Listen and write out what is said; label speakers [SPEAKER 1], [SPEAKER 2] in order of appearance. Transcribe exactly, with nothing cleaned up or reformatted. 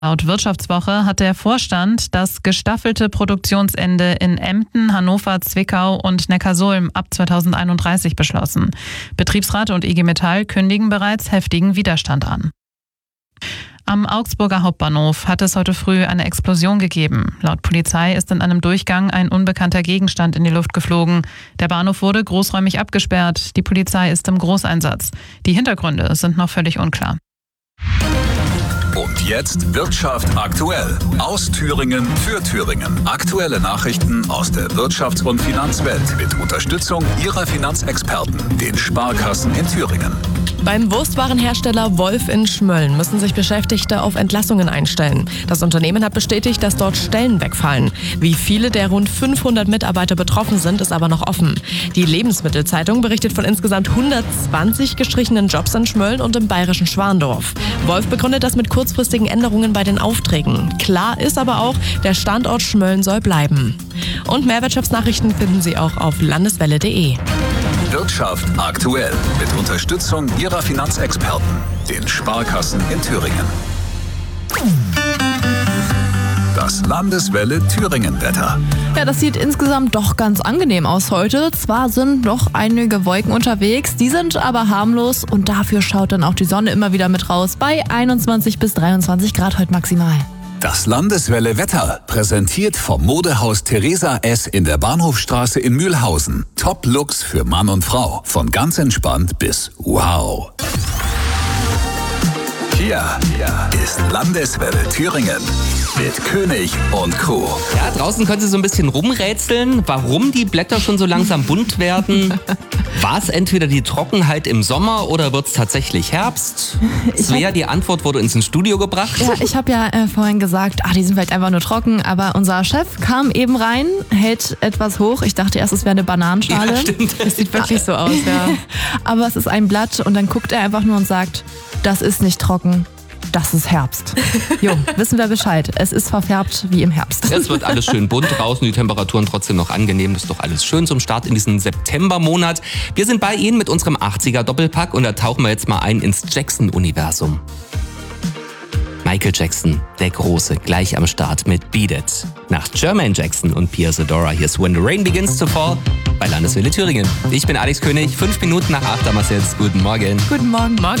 [SPEAKER 1] Laut Wirtschaftswoche hat der Vorstand das gestaffelte Produktionsende in Emden, Hannover, Zwickau und Neckarsulm ab zweitausendeinunddreißig beschlossen. Betriebsrat und I G Metall kündigen bereits heftigen Widerstand an. Am Augsburger Hauptbahnhof hat es heute früh eine Explosion gegeben. Laut Polizei ist in einem Durchgang ein unbekannter Gegenstand in die Luft geflogen. Der Bahnhof wurde großräumig abgesperrt. Die Polizei ist im Großeinsatz. Die Hintergründe sind noch völlig unklar.
[SPEAKER 2] Und jetzt Wirtschaft aktuell. Aus Thüringen für Thüringen. Aktuelle Nachrichten aus der Wirtschafts- und Finanzwelt mit Unterstützung Ihrer Finanzexperten, den Sparkassen in Thüringen.
[SPEAKER 3] Beim Wurstwarenhersteller Wolf in Schmölln müssen sich Beschäftigte auf Entlassungen einstellen. Das Unternehmen hat bestätigt, dass dort Stellen wegfallen. Wie viele der rund fünfhundert Mitarbeiter betroffen sind, ist aber noch offen. Die Lebensmittelzeitung berichtet von insgesamt hundertzwanzig gestrichenen Jobs in Schmölln und im bayerischen Schwandorf. Wolf begründet das mit kurzfristigen Änderungen bei den Aufträgen. Klar ist aber auch, der Standort Schmölln soll bleiben. Und mehr Wirtschaftsnachrichten finden Sie auch auf landeswelle punkt de.
[SPEAKER 2] Wirtschaft aktuell mit Unterstützung Ihrer Finanzexperten, den Sparkassen in Thüringen. Das Landeswelle Thüringen-Wetter.
[SPEAKER 4] Ja, das sieht insgesamt doch ganz angenehm aus heute. Zwar sind noch einige Wolken unterwegs, die sind aber harmlos und dafür schaut dann auch die Sonne immer wieder mit raus bei einundzwanzig bis dreiundzwanzig Grad heute maximal.
[SPEAKER 2] Das Landeswelle Wetter, präsentiert vom Modehaus Theresa S. in der Bahnhofstraße in Mühlhausen. Top-Looks für Mann und Frau, von ganz entspannt bis wow. Hier, hier ist Landeswelle Thüringen mit König und Crew.
[SPEAKER 5] Ja, draußen können Sie so ein bisschen rumrätseln, warum die Blätter schon so langsam bunt werden. War es entweder die Trockenheit im Sommer oder wird es tatsächlich Herbst? Svea, die Antwort wurde ins Studio gebracht.
[SPEAKER 4] Ja, ich habe ja äh, vorhin gesagt, ach, die sind vielleicht einfach nur trocken, aber unser Chef kam eben rein, hält etwas hoch. Ich dachte erst, es wäre eine Bananenschale.
[SPEAKER 5] Ja, stimmt.
[SPEAKER 4] Es sieht wirklich so aus, ja. Aber es ist ein Blatt und dann guckt er einfach nur und sagt, das ist nicht trocken. Das ist Herbst. Jo, wissen wir Bescheid. Es ist verfärbt wie im Herbst.
[SPEAKER 5] Es wird alles schön bunt draußen, die Temperaturen trotzdem noch angenehm. Das ist doch alles schön zum Start in diesen Septembermonat. Wir sind bei Ihnen mit unserem achtziger-Doppelpack und da tauchen wir jetzt mal ein ins Jackson-Universum. Michael Jackson, der Große, gleich am Start mit Beat It. Nach Jermaine Jackson und Pia Zadora, hier ist When the Rain Begins to Fall bei Landeswelle Thüringen. Ich bin Alex König, fünf Minuten nach acht haben wir es jetzt. Guten Morgen.
[SPEAKER 4] Guten Morgen.
[SPEAKER 3] Morgen.